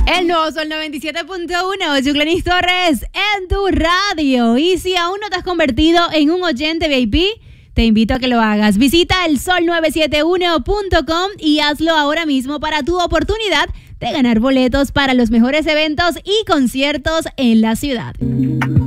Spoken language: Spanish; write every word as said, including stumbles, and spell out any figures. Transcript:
El nuevo Sol noventa y siete punto uno, Yuclenis Torres en tu radio. Y si aún no te has convertido en un oyente V I P, te invito a que lo hagas. Visita el sol novecientos setenta y uno punto com y hazlo ahora mismo para tu oportunidad de ganar boletos para los mejores eventos y conciertos en la ciudad.